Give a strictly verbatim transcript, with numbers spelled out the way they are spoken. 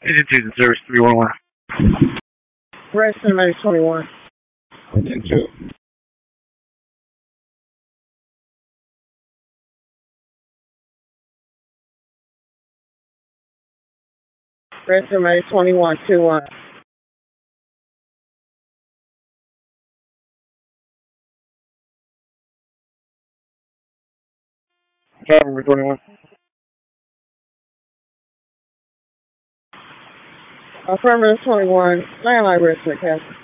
Agencies in service three one one. Register May twenty-one. Ten two. Register May twenty-one, two one. Number twenty-one. Affirmative twenty-one. Landline register, Captain.